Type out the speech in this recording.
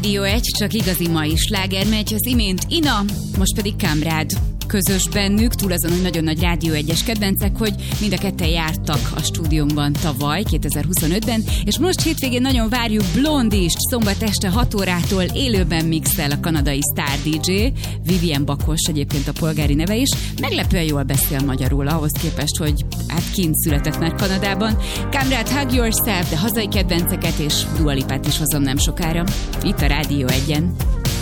Rádió 1, csak igazi mai sláger megy, az imént Ina, most pedig Kamrád. Közös bennük, túl azon, hogy nagyon nagy Rádió 1-es kedvencek, hogy mind a ketten jártak a stúdiónkban tavaly, 2025-ben, és most hétvégén nagyon várjuk Blondist, szombat este 6 órától élőben mixel a kanadai Star DJ, Vivian Bakos egyébként a polgári neve is, meglepően jól beszél magyarul, ahhoz képest, hogy hát kint született már Kanadában. Kamrád, Hug Yourself, de hazai kedvenceket és Dua Lipát is hozom nem sokára, itt a Rádió 1-en.